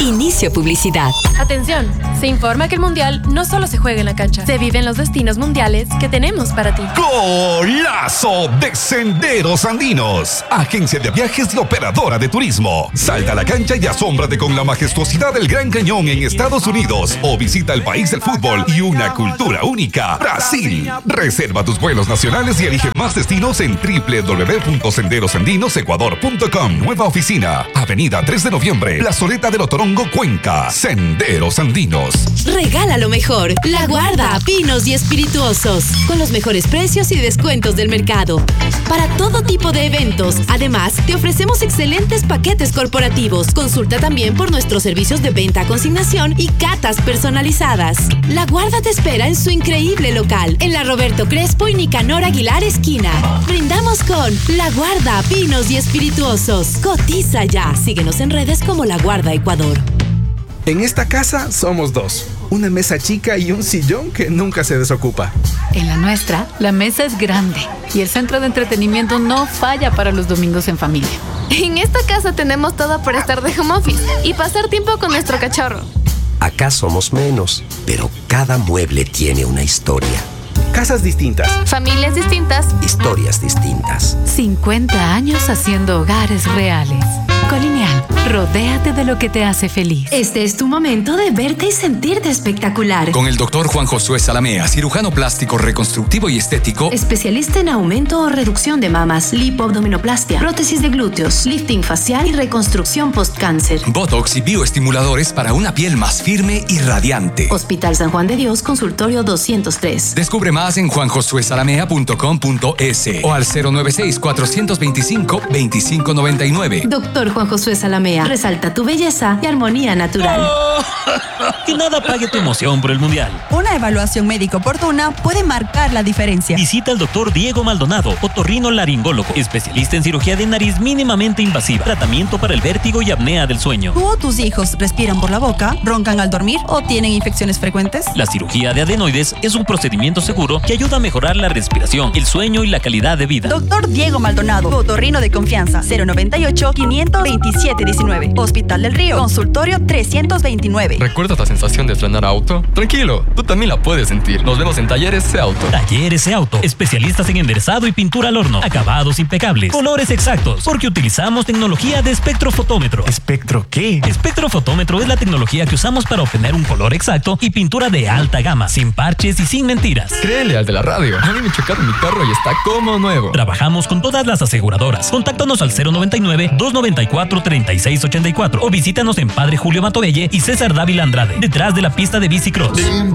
Inicio publicidad. Atención, se informa que el Mundial no solo se juega en la cancha, se vive en los destinos mundiales que tenemos para ti. Golazo de Senderos Andinos, agencia de viajes y operadora de turismo. Salta a la cancha y asómbrate con la majestuosidad del Gran Cañón en Estados Unidos o visita el país del fútbol y una cultura única, Brasil. Reserva tus vuelos nacionales y elige más destinos en www.senderosandinosecuador.com. Nueva oficina, Avenida 3 de Noviembre, Plazoleta de Otorongo, Cuenca. Senderos Andinos. Regala lo mejor. La Guarda, vinos y espirituosos, con los mejores precios y descuentos del mercado. Para todo tipo de eventos. Además, te ofrecemos excelentes paquetes corporativos. Consulta también por nuestros servicios de venta a consignación y catas personalizadas. La Guarda te espera en su increíble local, en la Roberto Crespo y Nicanor Aguilar esquina. Brindamos con La Guarda, vinos y espirituosos. Cotiza ya. Síguenos en redes como La Guarda Ecuador. En esta casa somos dos. Una mesa chica y un sillón que nunca se desocupa. En la nuestra, la mesa es grande y el centro de entretenimiento no falla para los domingos en familia. En esta casa tenemos todo para estar de home office y pasar tiempo con nuestro cachorro. Acá somos menos, pero cada mueble tiene una historia. Casas distintas. Familias distintas. Historias distintas. 50 años haciendo hogares reales. Colineal, rodéate de lo que te hace feliz. Este es tu momento de verte y sentirte espectacular. Con el doctor Juan Josué Salamea, cirujano plástico, reconstructivo y estético. Especialista en aumento o reducción de mamas, lipoabdominoplastia, prótesis de glúteos, lifting facial y reconstrucción post-cáncer. Botox y bioestimuladores para una piel más firme y radiante. Hospital San Juan de Dios, consultorio 203. Descubre más en juanjosuesalamea.com.es o al 096-425-2599. Doctor Juan Josué Salamea, resalta tu belleza y armonía natural. Que nada apague tu emoción por el Mundial. Una evaluación médica oportuna puede marcar la diferencia. Visita al doctor Diego Maldonado, otorrinolaringólogo, especialista en cirugía de nariz mínimamente invasiva, tratamiento para el vértigo y apnea del sueño. ¿Tú o tus hijos respiran por la boca, roncan al dormir o tienen infecciones frecuentes? La cirugía de adenoides es un procedimiento seguro que ayuda a mejorar la respiración, el sueño y la calidad de vida. Doctor Diego Maldonado, tu otorrino de confianza, 098-527-19. Hospital del Río, consultorio 329. ¿Recuerdas la sensación de estrenar auto? Tranquilo, tú también la puedes sentir. Nos vemos en Talleres C-Auto. Talleres C-Auto, especialistas en enderezado y pintura al horno, acabados impecables, colores exactos, porque utilizamos tecnología de espectrofotómetro. ¿Espectro qué? Espectrofotómetro es la tecnología que usamos para obtener un color exacto y pintura de alta gama, sin parches y sin mentiras. Créele al de la radio. A mí me chocaron mi carro y está como nuevo. Trabajamos con todas las aseguradoras. Contáctanos al 099-294-3684 o visítanos en Padre Julio Matobelle y César Dávila Andrade, detrás de la pista de bicicross.